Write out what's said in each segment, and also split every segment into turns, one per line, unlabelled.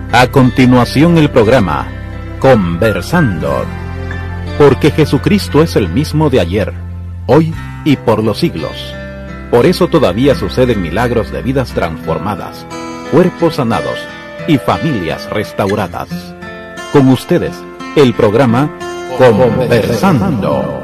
A continuación el programa Conversando, porque Jesucristo es el mismo de ayer, hoy y por los siglos. Por eso todavía suceden milagros de vidas transformadas, cuerpos sanados y familias restauradas. Con ustedes, el programa Conversando.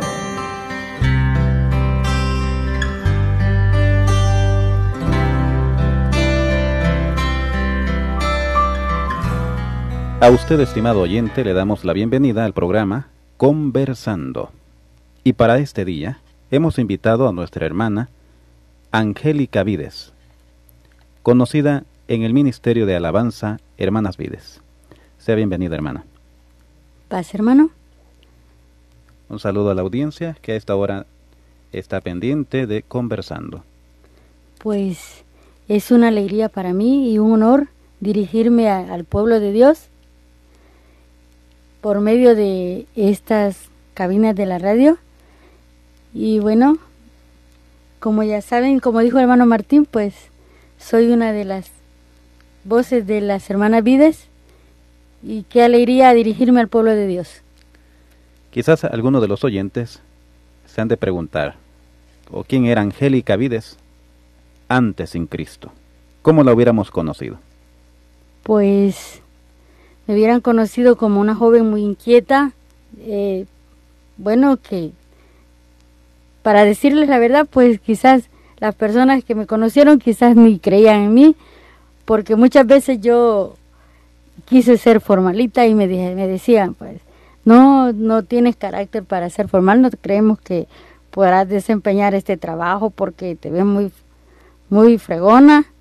A usted, estimado oyente, le damos la bienvenida al programa Conversando. Y para este día, hemos invitado a nuestra hermana Angélica Vides, conocida en el Ministerio de Alabanza Hermanas Vides. Sea bienvenida, hermana.
Paz, hermano.
Un saludo a la audiencia que a esta hora está pendiente de Conversando.
Pues es una alegría para mí y un honor dirigirme al pueblo de Dios por medio de estas cabinas de la radio. Y bueno, como ya saben, como dijo el hermano Martín, pues soy una de las voces de las hermanas Vides, y qué alegría dirigirme al pueblo de Dios.
Quizás algunos de los oyentes se han de preguntar, ¿o quién era Angélica Vides antes sin Cristo? ¿Cómo la hubiéramos conocido?
Pues me hubieran conocido como una joven muy inquieta, bueno, que para decirles la verdad, pues quizás las personas que me conocieron quizás ni creían en mí, porque muchas veces yo quise ser formalita y me decían, pues, no tienes carácter para ser formal, no creemos que podrás desempeñar este trabajo porque te ves muy fregona.